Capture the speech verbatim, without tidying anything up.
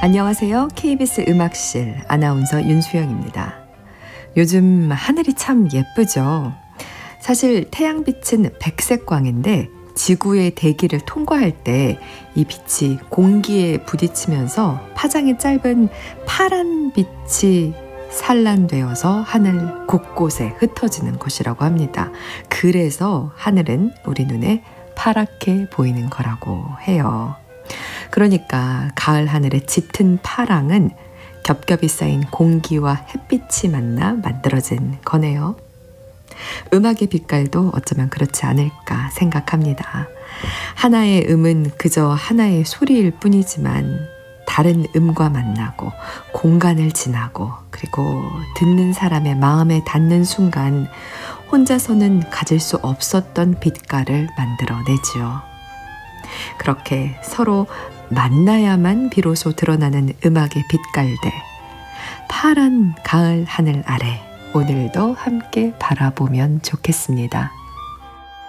안녕하세요. 케이비에스 음악실 아나운서 윤수영입니다. 요즘 하늘이 참 예쁘죠? 사실 태양빛은 백색광인데 지구의 대기를 통과할 때 이 빛이 공기에 부딪히면서 파장이 짧은 파란 빛이 산란되어서 하늘 곳곳에 흩어지는 것이라고 합니다. 그래서 하늘은 우리 눈에 파랗게 보이는 거라고 해요. 그러니까 가을 하늘의 짙은 파랑은 겹겹이 쌓인 공기와 햇빛이 만나 만들어진 거네요. 음악의 빛깔도 어쩌면 그렇지 않을까 생각합니다. 하나의 음은 그저 하나의 소리일 뿐이지만 다른 음과 만나고 공간을 지나고 그리고 듣는 사람의 마음에 닿는 순간 혼자서는 가질 수 없었던 빛깔을 만들어내지요. 그렇게 서로 만나야만 비로소 드러나는 음악의 빛깔들, 파란 가을 하늘 아래 오늘도 함께 바라보면 좋겠습니다.